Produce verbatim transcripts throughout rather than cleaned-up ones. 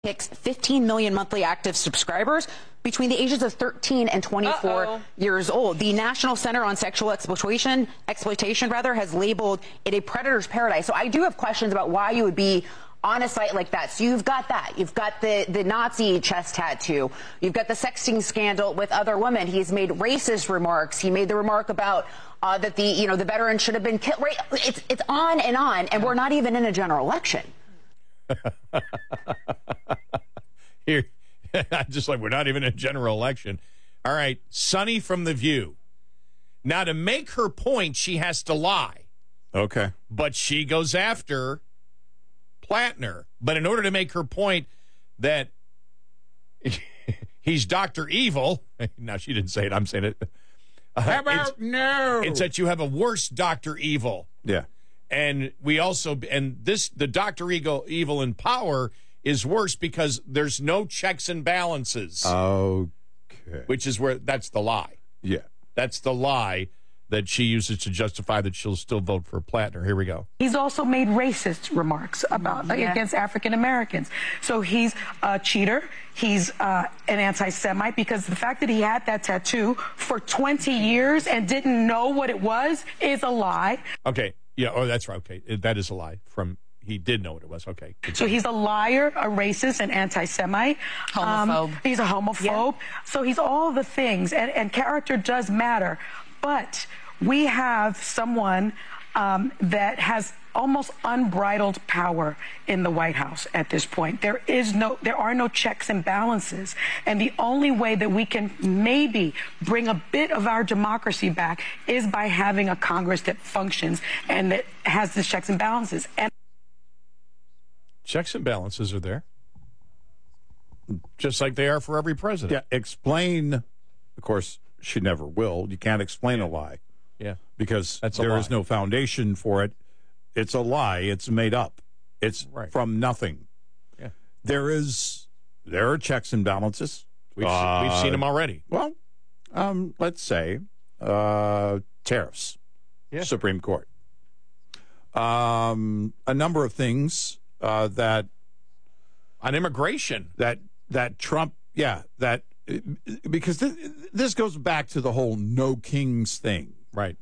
Hicks fifteen million monthly active subscribers between the ages of thirteen and twenty-four Uh-oh. years old. The National Center on Sexual Exploitation, exploitation rather, has labeled it a predator's paradise. So I do have questions about why you would be on a site like that. So you've got that. You've got the, the Nazi chest tattoo. You've got the sexting scandal with other women. He's made racist remarks. He made the remark about uh, that the, you know, the veterans should have been killed. Right? It's, it's on and on, and we're not even in a general election. Here, just like we're not even in a general election. All right, Sunny from The View. Now, to make her point, she has to lie. Okay. But she goes after Plattner. But in order to make her point that he's Doctor Evil, now she didn't say it, I'm saying it. Uh, How about it's, no? It's that you have a worse Doctor Evil. Yeah. And we also, and this, the Doctor Evil, evil in power is worse because there's no checks and balances. Okay. Which is where, that's the lie. Yeah. That's the lie that she uses to justify that she'll still vote for Plattner. Here we go. He's also made racist remarks about Yeah. against African Americans. So he's a cheater. He's uh, an anti-Semite because the fact that he had that tattoo for twenty years and didn't know what it was is a lie. Okay. Yeah. Oh, that's right. Okay. That is a lie. From he did know what it was. Okay. So he's a liar, a racist, an anti-Semite. Homophobe. Um, he's a homophobe. Yeah. So he's all the things, and, and character does matter. But we have someone um, that has almost unbridled power in the White House at this point. There is no, there are no checks and balances. And the only way that we can maybe bring a bit of our democracy back is by having a Congress that functions and that has the checks and balances. And checks and balances are there. Just like they are for every president. Yeah. Explain. Of course, she never will. You can't explain a lie. Yeah. Because That's a there lie. is no foundation for it. It's a lie. It's made up. It's Right. from nothing. Yeah. There is, there are checks and balances. We've, Uh, we've seen them already. Well, um, let's say uh, tariffs, Yeah. Supreme Court. Um, a number of things uh, that On immigration. that that Trump, yeah, that because this, this goes back to the whole no kings thing. Right.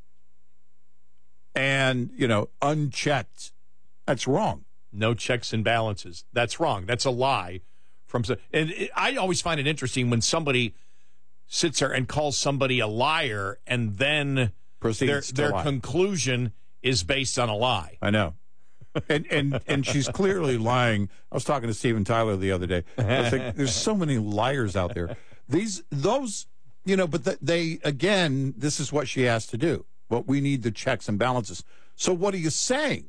And, you know, unchecked. That's wrong. No checks and balances. That's wrong. That's a lie. From and it, I always find it interesting when somebody sits there and calls somebody a liar, and then Proceeds their to their lie. conclusion is based on a lie. I know. And and and she's clearly lying. I was talking to Steven Tyler the other day. I was like, there's so many liars out there. These those, you know, but the, they again, this is what she has to do. But we need the checks and balances. So what are you saying?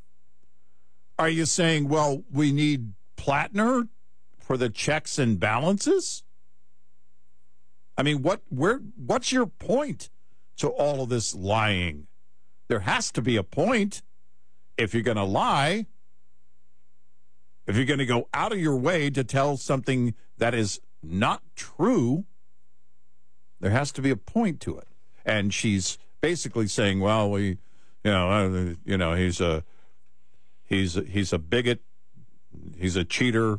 Are you saying, well, we need Plattner for the checks and balances? I mean, what where what's your point to all of this lying? There has to be a point if you're going to lie. If you're going to go out of your way to tell something that is not true, there has to be a point to it. And she's basically saying, well, we, you know, uh, you know, he's a he's a, he's a bigot, he's a cheater.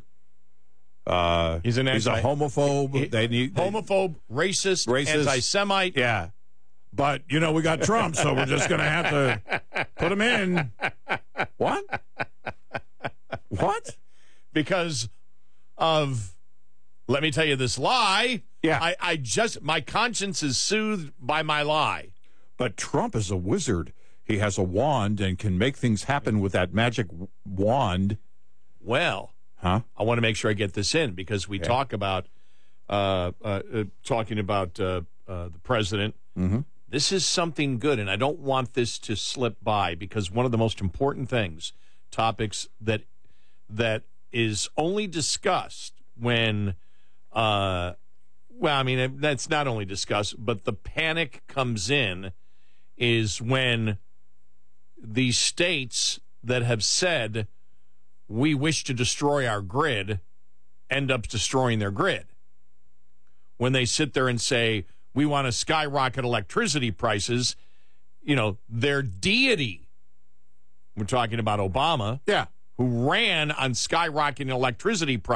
Uh, He's an he's a anti- homophobe. He- they need they- Homophobe, racist, Racist. anti-Semite. Yeah. But, you know, we got Trump, so we're just going to have to put him in. What? What? Because of, let me tell you this lie. Yeah. I, I just, my conscience is soothed by my lie. But Trump is a wizard. He has a wand and can make things happen with that magic w- wand. Well, Huh? I want to make sure I get this in because we Yeah. talk about, uh, uh, uh, talking about uh, uh, the president. Mm-hmm. This is something good, and I don't want this to slip by because one of the most important things, topics that that is only discussed when, uh, well, I mean, that's not only discussed, but the panic comes in is when these states that have said we wish to destroy our grid end up destroying their grid. When they sit there and say, we want to skyrocket electricity prices, you know, their deity, we're talking about Obama, Yeah. who ran on skyrocketing electricity prices.